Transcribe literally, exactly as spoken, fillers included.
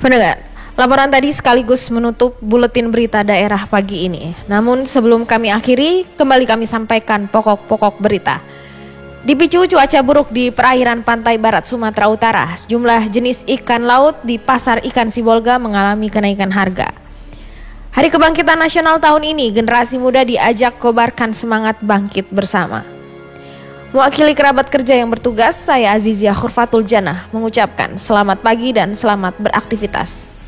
Pendengar, laporan tadi sekaligus menutup buletin berita daerah pagi ini. Namun sebelum kami akhiri, kembali kami sampaikan pokok-pokok berita. Dipicu cuaca buruk di perairan pantai barat Sumatera Utara, sejumlah jenis ikan laut di Pasar Ikan Sibolga mengalami kenaikan harga. Hari Kebangkitan Nasional tahun ini, generasi muda diajak kobarkan semangat bangkit bersama. Mewakili kerabat kerja yang bertugas, saya Azizia Khurfatul Janah mengucapkan selamat pagi dan selamat beraktivitas.